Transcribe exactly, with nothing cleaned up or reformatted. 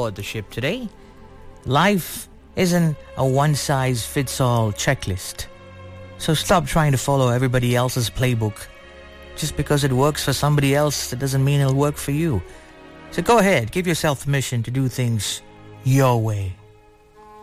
aboard the ship today. Life isn't a one-size-fits-all checklist. So stop trying to follow everybody else's playbook. Just because it works for somebody else, that doesn't mean it'll work for you. So go ahead, give yourself permission to do things your way.